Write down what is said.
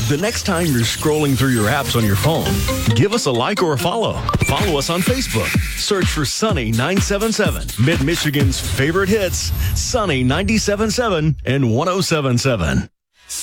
The next time you're scrolling through your apps on your phone, give us a like or a follow. Follow us on Facebook. Search for Sunny 977, Mid-Michigan's favorite hits, Sunny 97.7 and 107.7.